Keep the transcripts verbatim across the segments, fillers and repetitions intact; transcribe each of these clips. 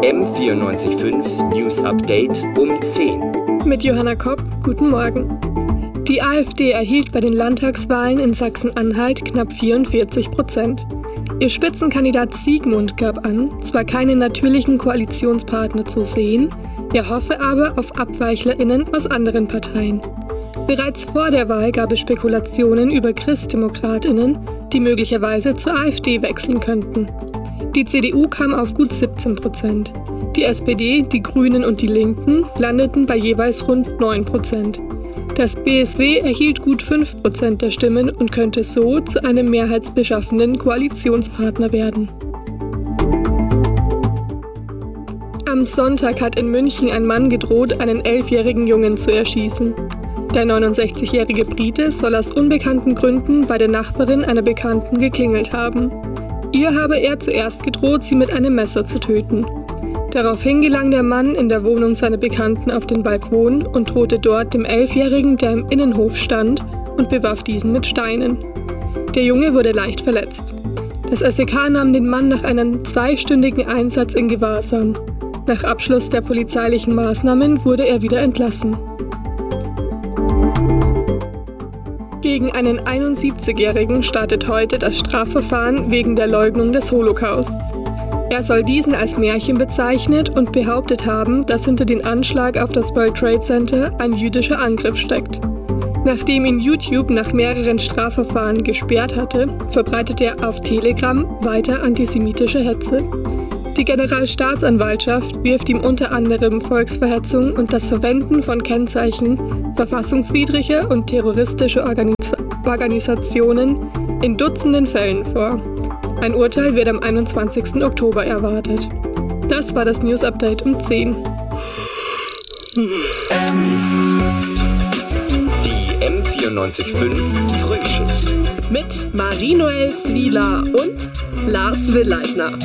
M vierundneunzig Komma fünf News Update um zehn. Mit Johanna Kopp, guten Morgen. Die AfD erhielt bei den Landtagswahlen in Sachsen-Anhalt knapp vierundvierzig Prozent. Ihr Spitzenkandidat Siegmund gab an, zwar keine natürlichen Koalitionspartner zu sehen, er hoffe aber auf AbweichlerInnen aus anderen Parteien. Bereits vor der Wahl gab es Spekulationen über ChristdemokratInnen, die möglicherweise zur AfD wechseln könnten. Die C D U kam auf gut siebzehn Prozent. Die S P D, die Grünen und die Linken landeten bei jeweils rund neun Prozent. Das B S W erhielt gut fünf Prozent der Stimmen und könnte so zu einem mehrheitsbeschaffenden Koalitionspartner werden. Am Sonntag hat in München ein Mann gedroht, einen elfjährigen Jungen zu erschießen. Der neunundsechzigjährige Brite soll aus unbekannten Gründen bei der Nachbarin einer Bekannten geklingelt haben. Ihr habe er zuerst gedroht, sie mit einem Messer zu töten. Daraufhin gelang der Mann in der Wohnung seiner Bekannten auf den Balkon und drohte dort dem Elfjährigen, der im Innenhof stand, und bewarf diesen mit Steinen. Der Junge wurde leicht verletzt. Das S E K nahm den Mann nach einem zweistündigen Einsatz in Gewahrsam. Nach Abschluss der polizeilichen Maßnahmen wurde er wieder entlassen. Gegen einen einundsiebzigjährigen startet heute das Strafverfahren wegen der Leugnung des Holocausts. Er soll diesen als Märchen bezeichnet und behauptet haben, dass hinter dem Anschlag auf das World Trade Center ein jüdischer Angriff steckt. Nachdem ihn YouTube nach mehreren Strafverfahren gesperrt hatte, verbreitete er auf Telegram weiter antisemitische Hetze. Die Generalstaatsanwaltschaft wirft ihm unter anderem Volksverhetzung und das Verwenden von Kennzeichen verfassungswidriger und terroristischer Organis- Organisationen in Dutzenden Fällen vor. Ein Urteil wird am einundzwanzigsten Oktober erwartet. Das war das News Update um zehn. Die M vierundneunzig Komma fünf Frühschicht. Mit Marie-Noël Swieler und Lars Willeitner.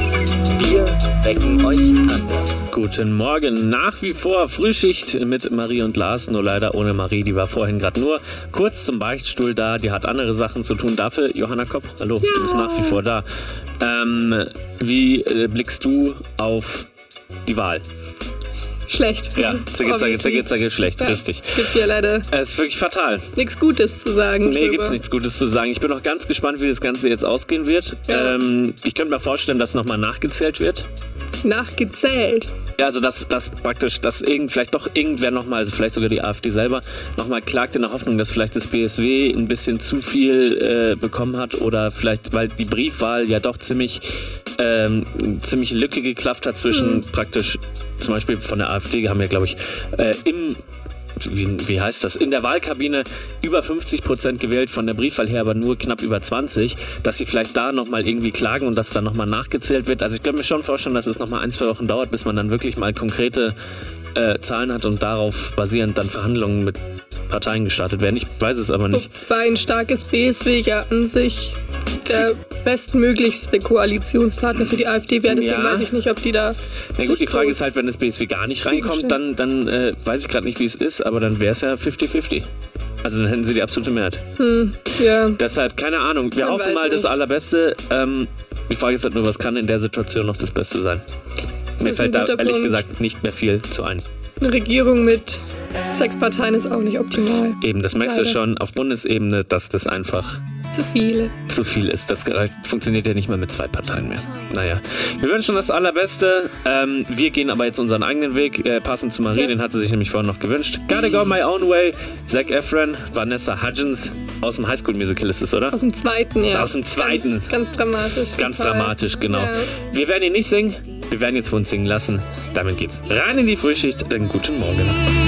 Wir wecken euch anders. Guten Morgen, nach wie vor Frühschicht mit Marie und Lars, nur leider ohne Marie, die war vorhin gerade nur kurz zum Beichtstuhl da, die hat andere Sachen zu tun. Dafür, Johanna Kopp, hallo, ja. Du bist nach wie vor da. Ähm, wie äh, blickst du auf die Wahl? Schlecht. Ja, zacke, zacke, zacke, zacke, schlecht, ja, richtig. Gibt ja leider. Es ist wirklich fatal. Nichts Gutes zu sagen. Nee, drüber. gibt's nichts Gutes zu sagen. Ich bin noch ganz gespannt, wie das Ganze jetzt ausgehen wird. Ja. Ähm, ich könnte mir vorstellen, dass nochmal nachgezählt wird. Nachgezählt? Ja, also dass, dass praktisch, dass irgend, vielleicht doch irgendwer nochmal, also vielleicht sogar die AfD selber, nochmal klagt in der Hoffnung, dass vielleicht das B S W ein bisschen zu viel äh, bekommen hat oder vielleicht, weil die Briefwahl ja doch ziemlich ähm, ziemlich Lücke geklafft hat zwischen mhm. praktisch, zum Beispiel von der AfD haben wir, glaube ich, äh, im Wie, wie heißt das? In der Wahlkabine über fünfzig Prozent gewählt, von der Briefwahl her aber nur knapp über zwanzig, dass sie vielleicht da nochmal irgendwie klagen und dass dann nochmal nachgezählt wird. Also ich kann mir schon vorstellen, dass es nochmal ein, zwei Wochen dauert, bis man dann wirklich mal konkrete äh, Zahlen hat und darauf basierend dann Verhandlungen mit Parteien gestartet werden. Ich weiß es aber nicht. Wobei ein starkes B S W ja an sich der bestmöglichste Koalitionspartner für die AfD wäre. Deswegen ja. weiß ich nicht, ob die da... Na gut, die Frage ist halt, wenn das B S W gar nicht reinkommt, dann, dann äh, weiß ich gerade nicht, wie es ist, aber dann wäre es ja fifty fifty. Also dann hätten sie die absolute Mehrheit. Hm, ja. Deshalb, keine Ahnung. Wir Man hoffen mal nicht. das Allerbeste. Ähm, die Frage ist halt nur, was kann in der Situation noch das Beste sein? Das Mir fällt da ehrlich Punkt. gesagt nicht mehr viel zu ein. Eine Regierung mit sechs Parteien ist auch nicht optimal. Eben, das merkst Leider. du schon auf Bundesebene, dass das einfach zu viele. zu viel ist. Das funktioniert ja nicht mal mit zwei Parteien mehr. Naja, wir wünschen das Allerbeste. Ähm, wir gehen aber jetzt unseren eigenen Weg, äh, passend zu Marie, ja. den hat sie sich nämlich vorhin noch gewünscht. Gotta Go My Own Way, Zac Efron, Vanessa Hudgens, aus dem High School Musical ist es, oder? Aus dem zweiten, ja. Aus dem zweiten. Ganz, ganz dramatisch. Ganz total. dramatisch, genau. Ja. Wir werden ihn nicht singen, wir werden jetzt für uns singen lassen. Damit geht's rein in die Frühschicht. Einen guten Morgen.